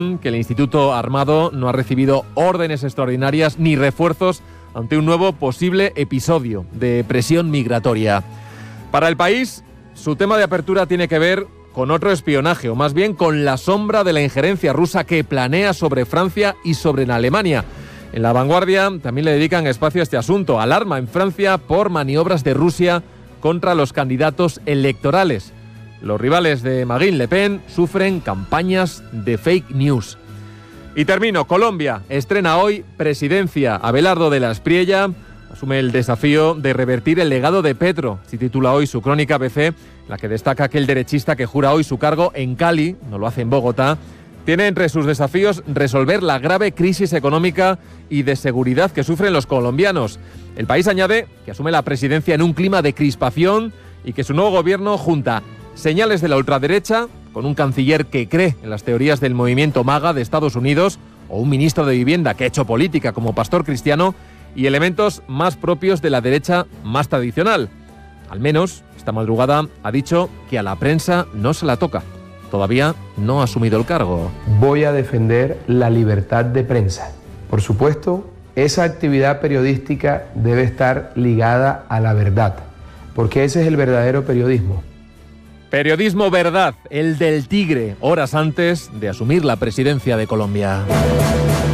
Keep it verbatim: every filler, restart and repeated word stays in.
que el Instituto Armado no ha recibido órdenes extraordinarias ni refuerzos ante un nuevo posible episodio de presión migratoria. Para el país, su tema de apertura tiene que ver con otro espionaje, o más bien con la sombra de la injerencia rusa que planea sobre Francia y sobre Alemania. En La Vanguardia también le dedican espacio a este asunto. Alarma en Francia por maniobras de Rusia contra los candidatos electorales. Los rivales de Marine Le Pen sufren campañas de fake news. Y termino. Colombia estrena hoy presidencia. Abelardo de la Espriella asume el desafío de revertir el legado de Petro. Se titula hoy su crónica A B C, en la que destaca que el derechista que jura hoy su cargo en Cali, no lo hace en Bogotá, tiene entre sus desafíos resolver la grave crisis económica y de seguridad que sufren los colombianos. El país añade que asume la presidencia en un clima de crispación y que su nuevo gobierno junta señales de la ultraderecha, con un canciller que cree en las teorías del movimiento MAGA de Estados Unidos, o un ministro de Vivienda que ha hecho política como pastor cristiano, y elementos más propios de la derecha más tradicional. Al menos, esta madrugada ha dicho que a la prensa no se la toca. Todavía no ha asumido el cargo. Voy a defender la libertad de prensa. Por supuesto, esa actividad periodística debe estar ligada a la verdad, porque ese es el verdadero periodismo. Periodismo verdad, el del Tigre, horas antes de asumir la presidencia de Colombia.